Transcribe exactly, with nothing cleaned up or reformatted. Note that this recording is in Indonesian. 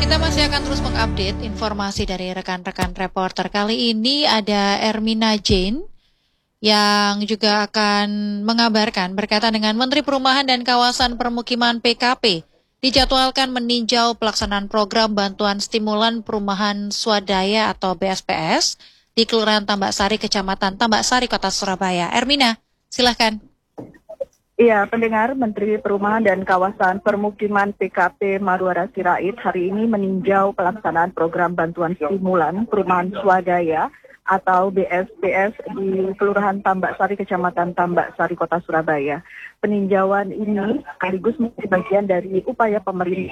Kita masih akan terus mengupdate informasi dari rekan-rekan reporter. Kali ini ada Ermina Jane yang juga akan mengabarkan berkaitan dengan Menteri Perumahan dan Kawasan Permukiman P K P dijadwalkan meninjau pelaksanaan program bantuan stimulan perumahan swadaya atau B S P S di Kelurahan Tambak Sari, Kecamatan Tambak Sari, Kota Surabaya. Ermina, silahkan. Iya, pendengar, Menteri Perumahan dan Kawasan Permukiman P K P Marwara Sirait hari ini meninjau pelaksanaan program bantuan stimulan perumahan swadaya atau B S P S di Kelurahan Tambak Sari, Kecamatan Tambak Sari, Kota Surabaya. Peninjauan ini sekaligus menjadi bagian dari upaya pemerintah